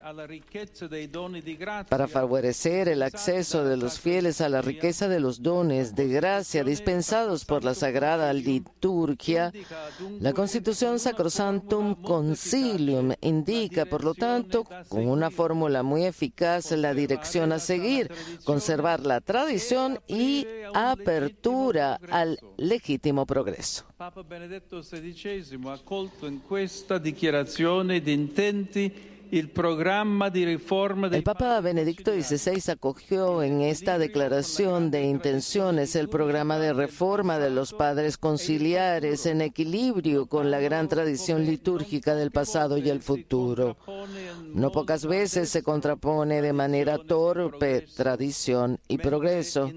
para favorecer el acceso de los fieles a la riqueza de los dones de gracia dispensados por la Sagrada Liturgia, la Constitución Sacrosanctum Concilium indica, por lo tanto, con una fórmula muy eficaz, la dirección a seguir: conservar la tradición y apertura al legítimo progreso. Papa Benedetto XVI ha accolto in questa dichiarazione di intenti el Papa Benedicto XVI acogió en esta declaración de intenciones el programa de reforma de los padres conciliares en equilibrio con la gran tradición litúrgica del pasado y el futuro. No pocas veces se contrapone de manera torpe tradición y progreso.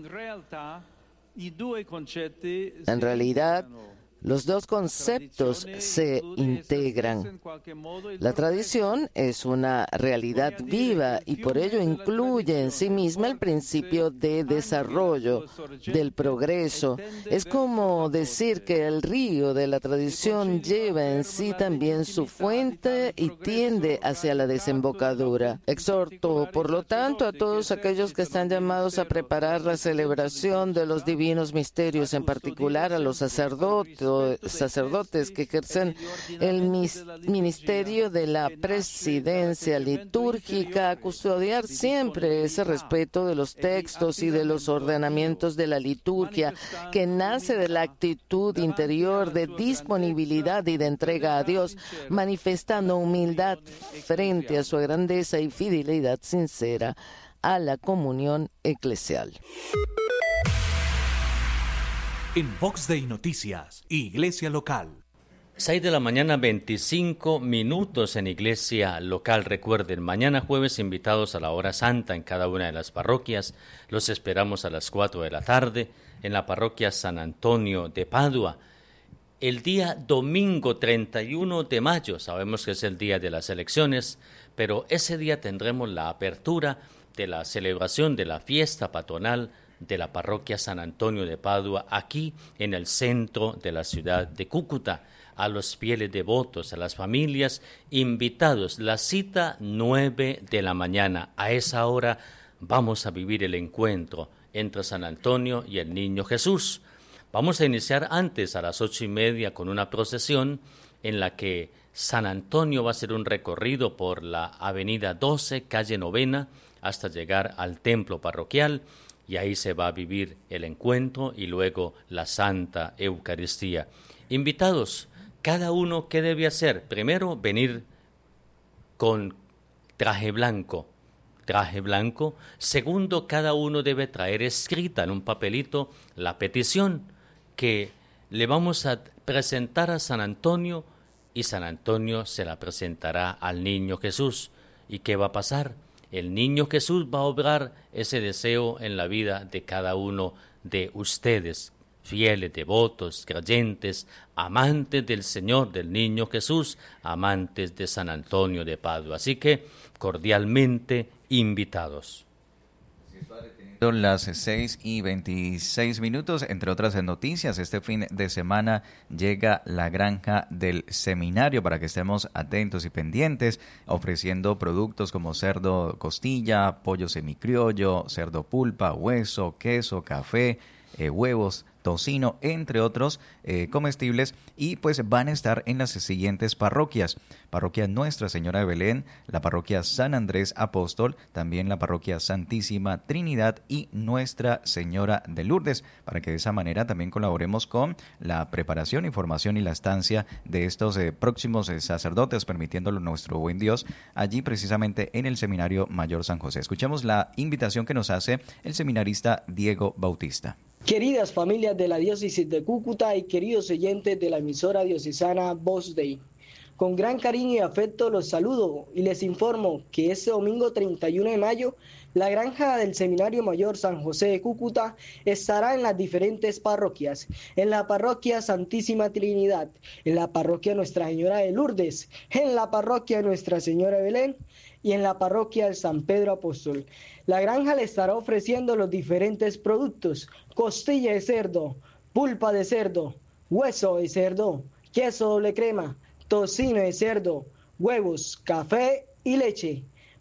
En realidad, los dos conceptos se integran. La tradición es una realidad viva y por ello incluye en sí misma el principio de desarrollo, del progreso. Es como decir que el río de la tradición lleva en sí también su fuente y tiende hacia la desembocadura. Exhorto, por lo tanto, a todos aquellos que están llamados a preparar la celebración de los divinos misterios, en particular a los sacerdotes que ejercen el ministerio de la presidencia litúrgica, a custodiar siempre ese respeto de los textos y de los ordenamientos de la liturgia, que nace de la actitud interior de disponibilidad y de entrega a Dios, manifestando humildad frente a su grandeza y fidelidad sincera a la comunión eclesial. En Vox Day Noticias, Iglesia Local. 6 de la mañana, 25 minutos en Iglesia Local. Recuerden, mañana jueves invitados a la hora santa en cada una de las parroquias. Los esperamos a las 4 de la tarde en la parroquia San Antonio de Padua. El día domingo 31 de mayo, sabemos que es el día de las elecciones, pero ese día tendremos la apertura de la celebración de la fiesta patronal de la parroquia San Antonio de Padua, aquí en el centro de la ciudad de Cúcuta. A los fieles devotos, a las familias, invitados. La cita 9 de la mañana. A esa hora vamos a vivir el encuentro entre San Antonio y el Niño Jesús. Vamos a iniciar antes, a las 8:30, con una procesión en la que San Antonio va a hacer un recorrido por la avenida 12, calle Novena, hasta llegar al templo parroquial. Y ahí se va a vivir el encuentro y luego la Santa Eucaristía. Invitados, cada uno, ¿qué debe hacer? Primero, venir con traje blanco. Segundo, cada uno debe traer escrita en un papelito la petición que le vamos a presentar a San Antonio, y San Antonio se la presentará al Niño Jesús. ¿Y qué va a pasar? El Niño Jesús va a obrar ese deseo en la vida de cada uno de ustedes, fieles, devotos, creyentes, amantes del Señor, del Niño Jesús, amantes de San Antonio de Padua. Así que, cordialmente invitados. Son las 6:26, entre otras noticias. Este fin de semana llega la granja del seminario para que estemos atentos y pendientes, ofreciendo productos como cerdo costilla, pollo semicriollo, cerdo pulpa, hueso, queso, café, huevos, tocino, entre otros comestibles, y pues van a estar en las siguientes parroquias: parroquia Nuestra Señora de Belén, la parroquia San Andrés Apóstol, también la parroquia Santísima Trinidad y Nuestra Señora de Lourdes, para que de esa manera también colaboremos con la preparación, información y la estancia de estos próximos sacerdotes, permitiéndolo nuestro buen Dios allí precisamente en el Seminario Mayor San José. Escuchemos la invitación que nos hace el seminarista Diego Bautista. Queridas familias de la diócesis de Cúcuta y queridos oyentes de la emisora diocesana Vox Day, con gran cariño y afecto los saludo y les informo que este domingo 31 de mayo la granja del Seminario Mayor San José de Cúcuta estará en las diferentes parroquias: en la parroquia Santísima Trinidad, en la parroquia Nuestra Señora de Lourdes, en la parroquia Nuestra Señora de Belén y en la parroquia de San Pedro Apóstol. La granja le estará ofreciendo los diferentes productos: costilla de cerdo, pulpa de cerdo, hueso de cerdo, queso doble crema, tocino de cerdo, huevos, café y leche.